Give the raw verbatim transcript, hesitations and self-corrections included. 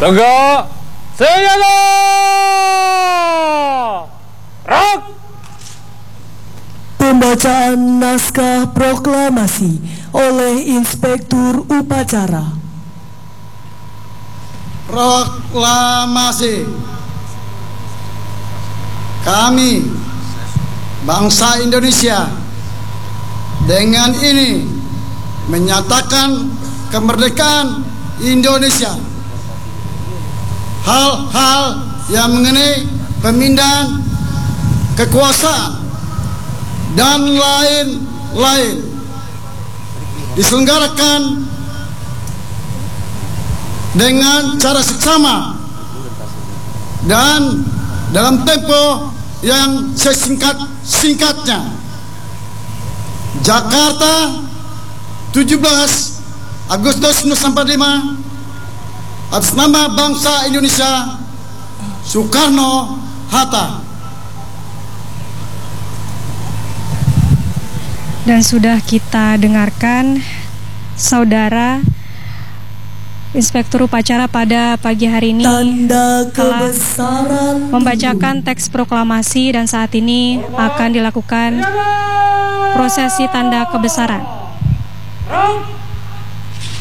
Tegak senjata! Rak! Pembacaan naskah proklamasi oleh Inspektur Upacara. Proklamasi. Kami, bangsa Indonesia, dengan ini menyatakan kemerdekaan Indonesia. Hal-hal yang mengenai pemindahan kekuasaan dan lain-lain diselenggarakan dengan cara seksama dan dalam tempo yang sesingkat-singkatnya. Jakarta, tujuh belas Agustus seribu sembilan ratus empat puluh lima. Atas nama bangsa Indonesia, Soekarno-Hatta. Dan sudah kita dengarkan saudara Inspektur Upacara pada pagi hari ini Tanda telah kebesaran membacakan teks proklamasi dan saat ini akan dilakukan prosesi tanda kebesaran.